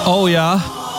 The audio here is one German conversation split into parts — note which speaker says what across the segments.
Speaker 1: Oh ja.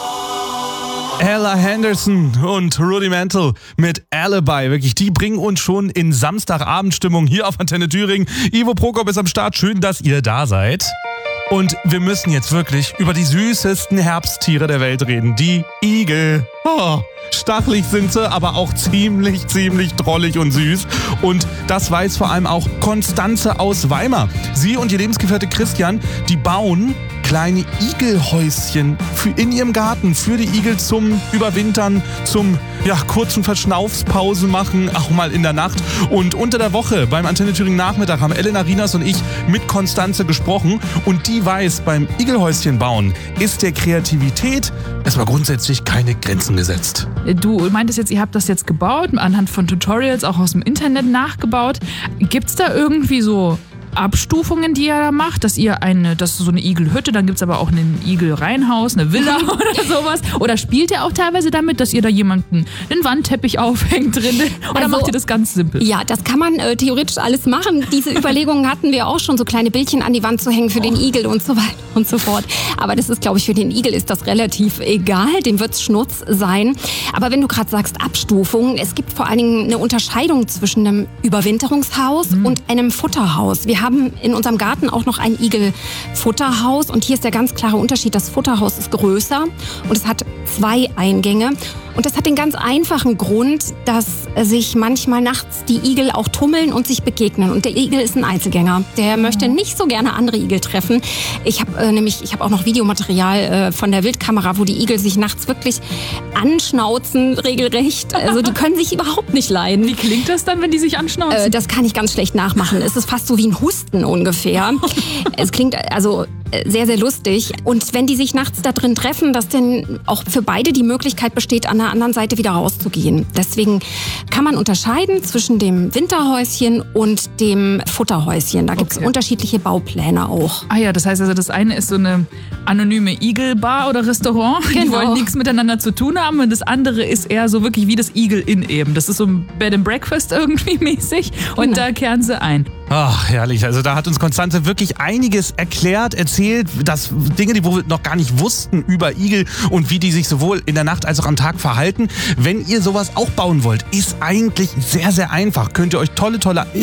Speaker 1: Ella Henderson und Rudimental mit Alibi. Wirklich, die bringen uns schon in Samstagabendstimmung hier auf Antenne Thüringen. Ivo Prokop ist am Start. Schön, dass ihr da seid. Und wir müssen jetzt wirklich über die süßesten Herbsttiere der Welt reden. Die Igel. Oh, stachelig sind sie, aber auch ziemlich drollig und süß. Und das weiß vor allem auch Konstanze aus Weimar. Sie und ihr Lebensgefährte Christian, die bauen kleine Igelhäuschen in ihrem Garten für die Igel zum Überwintern, zum kurzen Verschnaufspausen machen, auch mal in der Nacht. Und unter der Woche beim Antenne Thüringen Nachmittag haben Elena Rinas und ich mit Konstanze gesprochen. Und die weiß, beim Igelhäuschen bauen ist der Kreativität erstmal grundsätzlich keine Grenzen gesetzt.
Speaker 2: Du meintest jetzt, ihr habt das jetzt gebaut, anhand von Tutorials, auch aus dem Internet nachgebaut. Gibt's da irgendwie so Abstufungen, die ihr da macht, das ist so eine Igelhütte, dann gibt es aber auch ein Igelreihenhaus, eine Villa oder sowas. Oder spielt ihr auch teilweise damit, dass ihr da jemanden einen Wandteppich aufhängt drin? Oder macht ihr das ganz simpel?
Speaker 3: Ja, das kann man theoretisch alles machen. Diese Überlegungen hatten wir auch schon, so kleine Bildchen an die Wand zu hängen für den Igel und so weiter und so fort. Aber das ist, glaube ich, für den Igel ist das relativ egal, dem wird's Schnurz sein. Aber wenn du gerade sagst Abstufungen, es gibt vor allen Dingen eine Unterscheidung zwischen einem Überwinterungshaus und einem Futterhaus. Wir haben in unserem Garten auch noch ein Igelfutterhaus und hier ist der ganz klare Unterschied, das Futterhaus ist größer und es hat 2 Eingänge. Und das hat den ganz einfachen Grund, dass sich manchmal nachts die Igel auch tummeln und sich begegnen. Und der Igel ist ein Einzelgänger. Der möchte nicht so gerne andere Igel treffen. Ich habe auch noch Videomaterial von der Wildkamera, wo die Igel sich nachts wirklich anschnauzen, regelrecht. Also die können sich überhaupt nicht leiden.
Speaker 2: Wie klingt das dann, wenn die sich anschnauzen?
Speaker 3: Das kann ich ganz schlecht nachmachen. Es ist fast so wie ein Husten ungefähr. Es klingt also sehr lustig. Und wenn die sich nachts da drin treffen, dass dann auch für beide die Möglichkeit besteht, an der anderen Seite wieder rauszugehen. Deswegen kann man unterscheiden zwischen dem Winterhäuschen und dem Futterhäuschen. Da gibt es unterschiedliche Baupläne auch.
Speaker 2: Ah ja, das heißt also, das eine ist so eine anonyme Igelbar oder Restaurant. Genau. Die wollen nichts miteinander zu tun haben. Und das andere ist eher so wirklich wie das Igel in eben. Das ist so ein Bed and Breakfast irgendwie mäßig. Und da kehren sie ein.
Speaker 1: Ach, herrlich. Also da hat uns Konstanze wirklich einiges erklärt, erzählt, dass Dinge, die wir noch gar nicht wussten über Igel und wie die sich sowohl in der Nacht als auch am Tag verhalten. Wenn ihr sowas auch bauen wollt, ist eigentlich sehr einfach. Könnt ihr euch tolle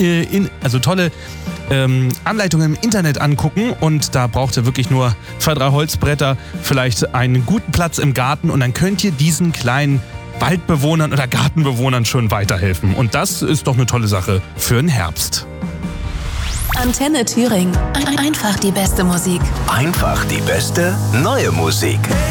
Speaker 1: Anleitungen im Internet angucken und da braucht ihr wirklich nur 2, 3 Holzbretter, vielleicht einen guten Platz im Garten und dann könnt ihr diesen kleinen Waldbewohnern oder Gartenbewohnern schon weiterhelfen. Und das ist doch eine tolle Sache für den Herbst.
Speaker 4: Antenne Thüringen. Einfach die beste Musik.
Speaker 5: Einfach die beste neue Musik.